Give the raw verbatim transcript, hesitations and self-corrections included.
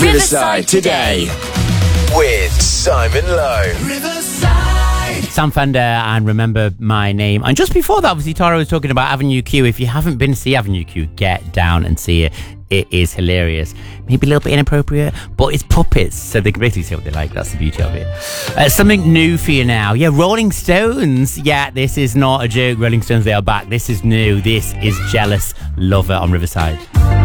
Riverside Today with Simon Lowe. Riverside. Sam Fender and Remember My Name. And just before that, obviously, Tara was talking about Avenue Q. If you haven't been to see Avenue Q, get down and see it. It is hilarious. Maybe a little bit inappropriate, but it's puppets, so they can basically say what they like. That's the beauty of it. Uh, something new for you now. Yeah, Rolling Stones. Yeah, this is not a joke. Rolling Stones, they are back. This is new. This is Jealous Lover on Riverside.